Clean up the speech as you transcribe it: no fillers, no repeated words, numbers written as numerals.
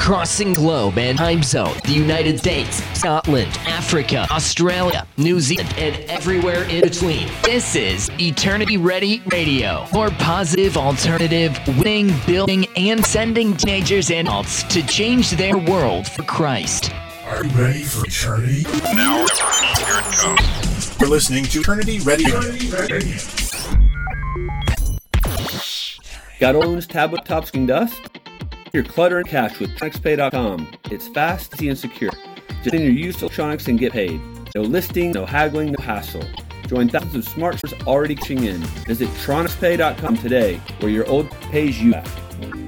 crossing globe and time zone, the United States, Scotland, Africa, Australia, New Zealand, and everywhere in between. This is Eternity Ready Radio, more positive, alternative, winning, building, and sending teenagers and adults to change their world for Christ. Are you ready for eternity? Now, here it comes. You're listening to Eternity Radio. Got old tablet tops and dust? Your clutter and cash with TronixPay.com. It's fast, easy, and secure. Just in your used electronics and get paid. No listing, no haggling, no hassle. Join thousands of smart stores already cashing in. Visit TronixPay.com today, where your old pays you back.